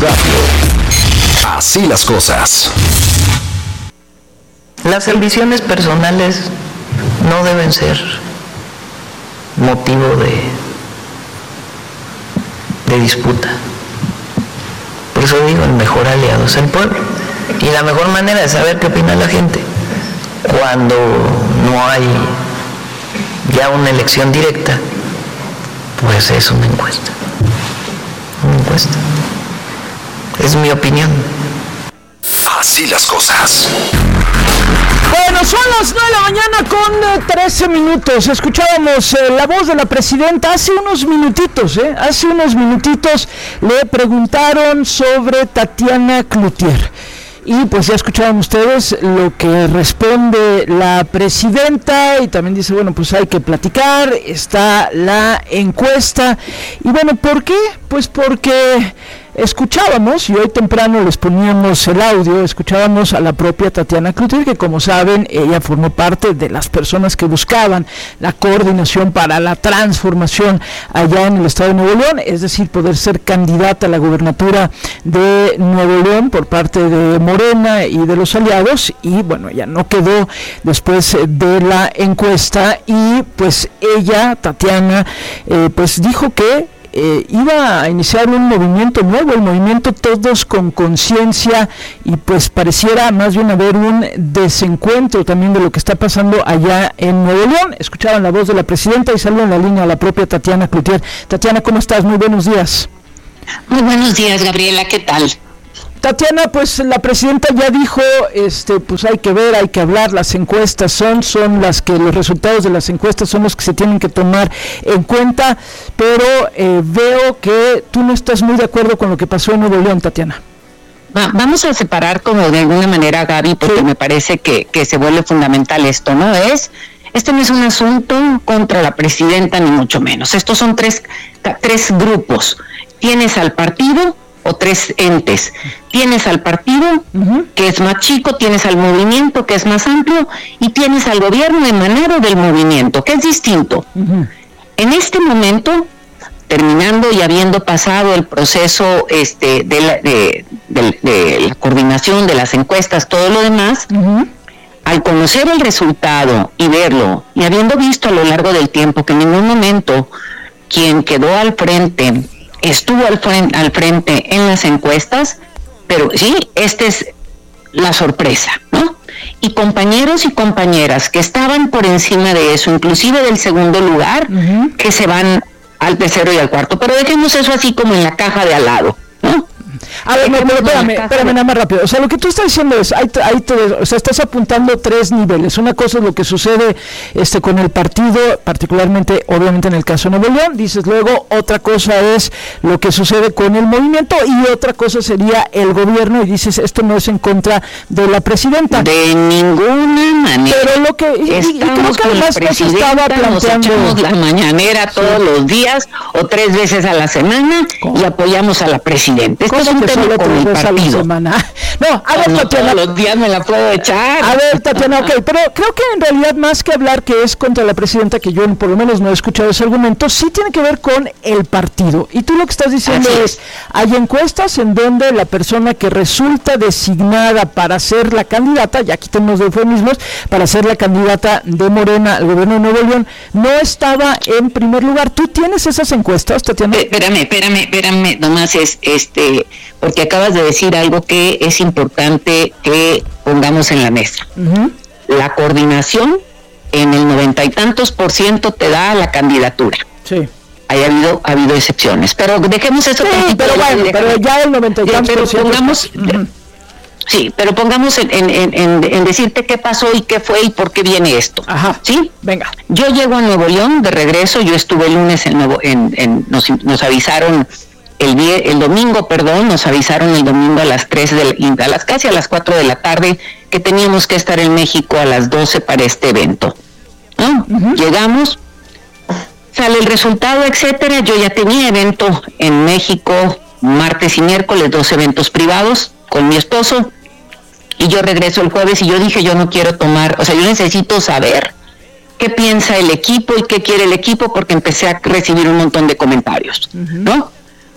Radio. Así las cosas. Las ambiciones personales no deben ser motivo de disputa. Por eso digo, el mejor aliado es el pueblo. Y la mejor manera de saber qué opina la gente, cuando no hay ya una elección directa, pues es una encuesta. Una encuesta. Es mi opinión. Así las cosas. Bueno, son las 9 de la mañana con 13 minutos. Escuchábamos la voz de la presidenta hace unos minutitos, Hace unos minutitos le preguntaron sobre Tatiana Cloutier. Y pues ya escucharon ustedes lo que responde la presidenta y también dice, bueno, pues hay que platicar, está la encuesta. Y bueno, ¿por qué? Pues porque escuchábamos, y hoy temprano les poníamos el audio, escuchábamos a la propia Tatiana Cloutier, que como saben, ella formó parte de las personas que buscaban la coordinación para la transformación allá en el estado de Nuevo León, es decir, poder ser candidata a la gubernatura de Nuevo León por parte de Morena y de los aliados, y bueno, ella no quedó después de la encuesta, y pues ella, Tatiana, pues dijo que iba a iniciar un movimiento nuevo, el movimiento Todos con Conciencia, y pues pareciera más bien haber un desencuentro también de lo que está pasando allá en Nuevo León. Escuchaban la voz de la presidenta y salió en la línea la propia Tatiana Cloutier. Tatiana, ¿cómo estás? Muy buenos días. Muy buenos días, Gabriela, ¿qué tal? Tatiana, pues la presidenta ya dijo, pues hay que ver, hay que hablar, las encuestas son las que, los resultados de las encuestas son los que se tienen que tomar en cuenta, pero veo que tú no estás muy de acuerdo con lo que pasó en Nuevo León, Tatiana. Vamos a separar como de alguna manera, Gaby, porque sí, me parece que se vuelve fundamental esto, ¿no? Este no es un asunto contra la presidenta, ni mucho menos. Estos son tres grupos. Tienes al partido, o tres entes. Tienes al partido, que es más chico, tienes al movimiento, que es más amplio, y tienes al gobierno emanado del movimiento, que es distinto. En este momento, terminando y habiendo pasado el proceso de la coordinación de las encuestas, todo lo demás, al conocer el resultado y verlo, y habiendo visto a lo largo del tiempo que en ningún momento quien quedó al frente estuvo al frente en las encuestas, pero sí, esta es la sorpresa, ¿no? Y compañeros y compañeras que estaban por encima de eso, inclusive del segundo lugar, que se van al tercero y al cuarto, pero dejemos eso así como en la caja de al lado, ¿no? A ver, espérame nada más rápido. O sea, lo que tú estás diciendo es, o sea, estás apuntando tres niveles. Una cosa es lo que sucede con el partido, particularmente, obviamente, en el caso de Nuevo León. Dices luego, otra cosa es lo que sucede con el movimiento, y otra cosa sería el gobierno, y dices, esto no es en contra de la presidenta. De ninguna manera. Pero lo que... Y creo que además eso estaba planteando... Nos echamos la mañanera todos los días, o 3 veces a la semana, y apoyamos a la presidenta. Esto es un tema con el partido. No, a ver, Tatiana, todos los días me la puedo echar. A ver, Tatiana, ok, pero creo que en realidad más que hablar que es contra la presidenta, que yo por lo menos no he escuchado ese argumento, sí tiene que ver con el partido. Y tú lo que estás diciendo es, hay encuestas en donde la persona que resulta designada para ser la candidata, ya quitemos de eufemismos, para ser la candidata de Morena al gobierno de Nuevo León, no estaba en primer lugar. ¿Tú tienes esas encuestas, Tatiana? Espérame, nomás porque acabas de decir algo que es importante que pongamos en la mesa. La coordinación en el 90 y tantos % te da la candidatura. Sí. Ha habido excepciones, pero dejemos eso. Sí, pero bueno, pero ya el 90 y tantos %. Pongamos, sí, pero pongamos en decirte qué pasó y qué fue y por qué viene esto. Ajá. ¿Sí? Venga. Yo llego a Nuevo León de regreso. Yo estuve el lunes nos avisaron el domingo, nos avisaron el domingo a las 3 casi a las 4 de la tarde que teníamos que estar en México a las 12 para este evento. ¿No? Llegamos, sale el resultado, etcétera. Yo ya tenía evento en México martes y miércoles, 2 eventos privados con mi esposo, y yo regreso el jueves y yo dije, yo no quiero tomar, yo necesito saber qué piensa el equipo y qué quiere el equipo, porque empecé a recibir un montón de comentarios, ¿no?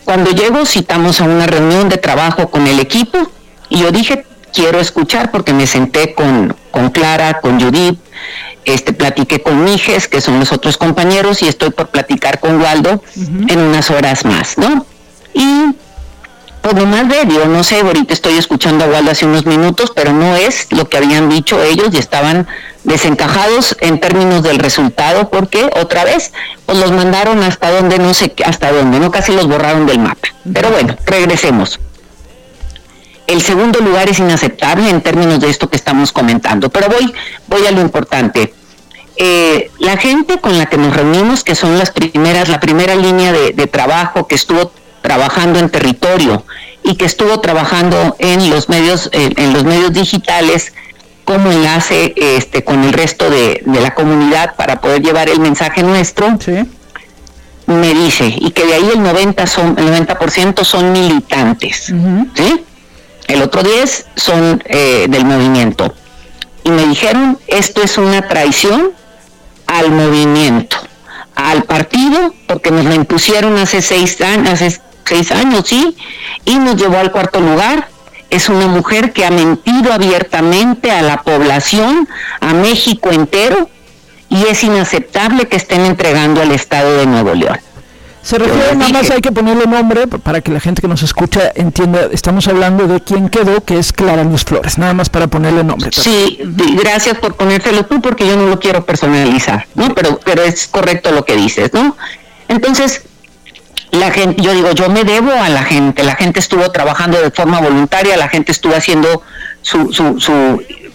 cuando llego citamos a una reunión de trabajo con el equipo y yo dije, quiero escuchar, porque me senté con Clara, con Judith, platiqué con Mijes, que son los otros compañeros, y estoy por platicar con Waldo en unas horas más, ¿no? Y pues nomás yo no sé, ahorita estoy escuchando a Waldo hace unos minutos, pero no es lo que habían dicho ellos y estaban desencajados en términos del resultado, porque otra vez pues los mandaron hasta donde, no sé hasta dónde, no, casi los borraron del mapa. Pero bueno, regresemos. El segundo lugar es inaceptable en términos de esto que estamos comentando, pero voy a lo importante. La gente con la que nos reunimos, que son la primera línea de trabajo que estuvo trabajando en territorio y que estuvo trabajando en los medios digitales como enlace con el resto de la comunidad para poder llevar el mensaje nuestro, sí, me dice, y que de ahí el 90% son militantes, ¿sí? El otro 10 son del movimiento. Y me dijeron, esto es una traición al movimiento, al partido, porque nos la impusieron hace 6 años, sí, y nos llevó al 4º lugar. Es una mujer que ha mentido abiertamente a la población, a México entero, y es inaceptable que estén entregando al Estado de Nuevo León. Se refiere, nada más hay que ponerle nombre para que la gente que nos escucha entienda, estamos hablando de quién quedó, que es Clara Luz Flores, nada más para ponerle nombre. Sí, gracias por ponérselo tú, porque yo no lo quiero personalizar, ¿no? Pero es correcto lo que dices, ¿no? Entonces, la gente, yo digo, yo me debo a la gente estuvo trabajando de forma voluntaria, la gente estuvo haciendo su